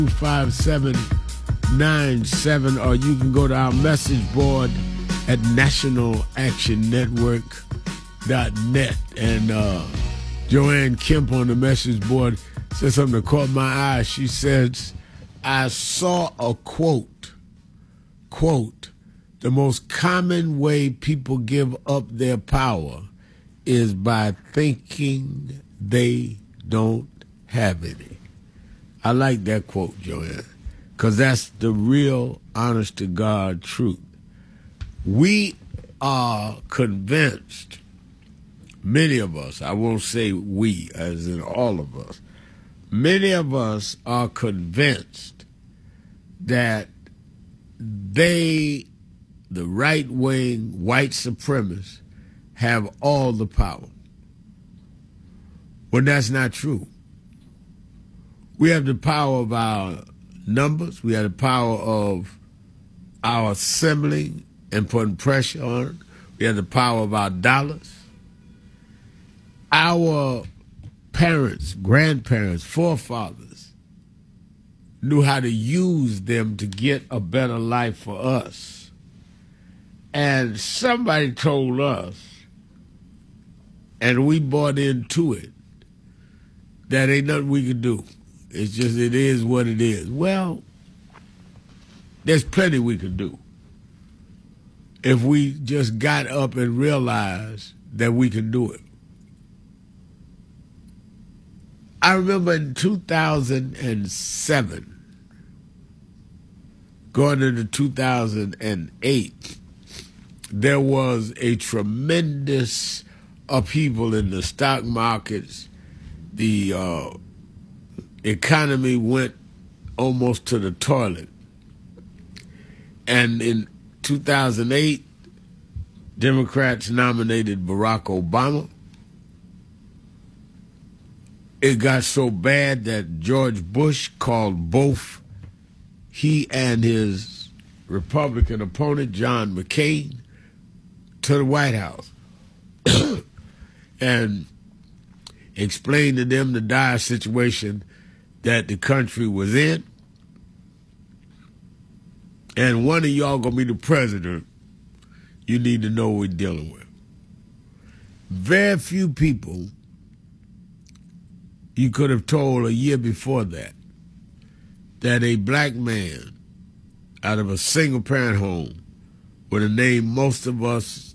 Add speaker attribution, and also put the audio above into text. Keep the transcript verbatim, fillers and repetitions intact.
Speaker 1: five seven nine seven, or you can go to our message board at national action network dot net. And uh, Joanne Kemp on the message board said something that caught my eye. She says, I saw a quote, quote, the most common way people give up their power is by thinking they don't have any. I like that quote, Joanne, because that's the real, honest-to-God truth. We are convinced, many of us, I won't say we, as in all of us, many of us are convinced that they, the right-wing white supremacists, have all the power. When that's not true. We have the power of our numbers. We have the power of our assembling and putting pressure on it. We have the power of our dollars. Our parents, grandparents, forefathers knew how to use them to get a better life for us. And somebody told us, and we bought into it, that ain't nothing we can do. It's just, it is what it is. Well, there's plenty we can do if we just got up and realized that we can do it. I remember in two thousand seven, going into two thousand eight, there was a tremendous upheaval in the stock markets. The uh, economy went almost to the toilet. And in two thousand eight, Democrats nominated Barack Obama. It got so bad that George Bush called both he and his Republican opponent, John McCain, to the White House and explained to them the dire situation that the country was in. And one of y'all gonna be the president. You need to know what we're dealing with. Very few people you could have told a year before that that a black man out of a single-parent home with a name most of us